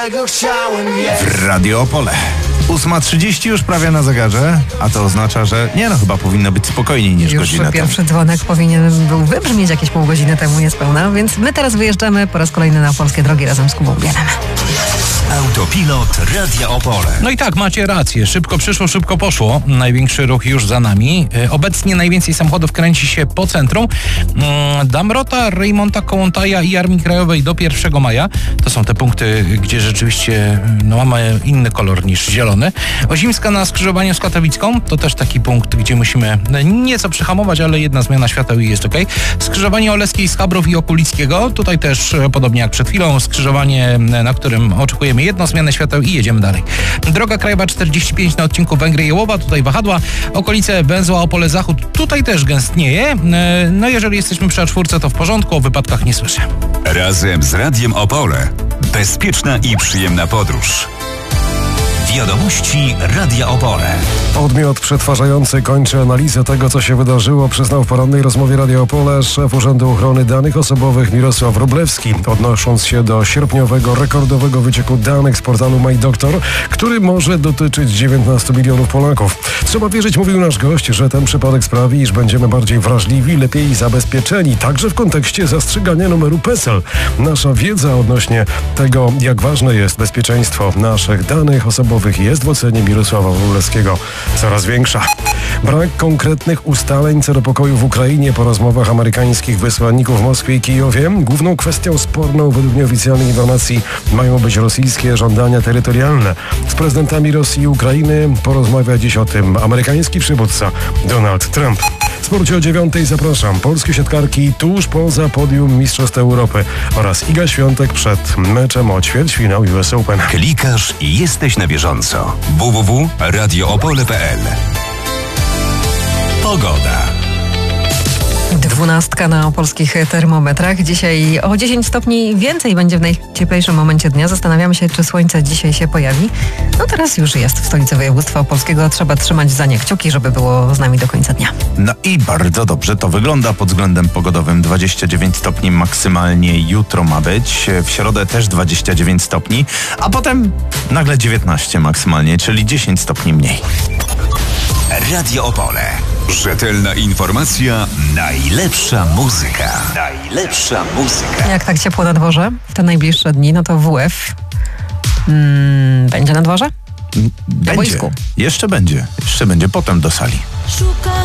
W Radio Opole. 8:30 już prawie na zegarze, a to oznacza, że chyba powinno być spokojniej niż godzinę temu. Pierwszy dzwonek powinien był wybrzmieć jakieś pół godziny temu niespełna, więc my teraz wyjeżdżamy po raz kolejny na polskie drogi razem z Kubą Bielem. Autopilot Radia Opole. No i tak, macie rację. Szybko przyszło, szybko poszło. Największy ruch już za nami. Obecnie najwięcej samochodów kręci się po centrum. Damrota, Rejmonta, Kołątaja i Armii Krajowej do 1 maja. To są te punkty, gdzie rzeczywiście mamy inny kolor niż zielony. Ozimska na skrzyżowaniu z Katowicką. To też taki punkt, gdzie musimy nieco przyhamować, ale jedna zmiana świateł i jest ok. Skrzyżowanie Oleskiej, Schabrów i Okulickiego. Tutaj też podobnie jak przed chwilą. Skrzyżowanie, na którym oczekujemy jedną zmianę świateł i jedziemy dalej. Droga krajowa 45 na odcinku Węgry-Jełowa, tutaj wahadła, okolice węzła Opole Zachód, tutaj też gęstnieje. No jeżeli jesteśmy przy A4, to w porządku, o wypadkach nie słyszę. Razem z Radiem Opole. Bezpieczna i przyjemna podróż. Wiadomości Radia Opole. Podmiot przetwarzający kończy analizę tego, co się wydarzyło, przyznał w porannej rozmowie Radia Opole szef Urzędu Ochrony Danych Osobowych Mirosław Wróblewski, odnosząc się do sierpniowego rekordowego wycieku danych z portalu MyDoktor, który może dotyczyć 19 milionów Polaków. Trzeba wierzyć, mówił nasz gość, że ten przypadek sprawi, iż będziemy bardziej wrażliwi, lepiej zabezpieczeni, także w kontekście zastrzegania numeru PESEL. Nasza wiedza odnośnie tego, jak ważne jest bezpieczeństwo naszych danych osobowych, jest w ocenie Mirosława Wróblewskiego coraz większa. Brak konkretnych ustaleń co do pokoju w Ukrainie po rozmowach amerykańskich wysłanników w Moskwie i Kijowie. Główną kwestią sporną według nieoficjalnych informacji mają być rosyjskie żądania terytorialne. Z prezydentami Rosji i Ukrainy porozmawia dziś o tym amerykański przywódca Donald Trump. W sporcie o 9:00 zapraszam polskie siatkarki tuż poza podium Mistrzostw Europy oraz Iga Świątek przed meczem o ćwierćfinał US Open. Klikasz i jesteś na bieżąco. www.radioopole.pl. Pogoda. 12 na polskich termometrach. Dzisiaj o 10 stopni więcej będzie w najcieplejszym momencie dnia. Zastanawiamy się, czy słońce dzisiaj się pojawi. No teraz już jest w stolicy województwa opolskiego. Trzeba trzymać za nie kciuki, żeby było z nami do końca dnia. No i bardzo dobrze to wygląda pod względem pogodowym. 29 stopni maksymalnie jutro ma być. W środę też 29 stopni, a potem nagle 19 maksymalnie, czyli 10 stopni mniej. Radio Opole. Rzetelna informacja, najlepsza muzyka. Najlepsza muzyka. Jak tak ciepło na dworze w te najbliższe dni, no to WF będzie na dworze? Będzie. Na boisku. Jeszcze będzie potem do sali.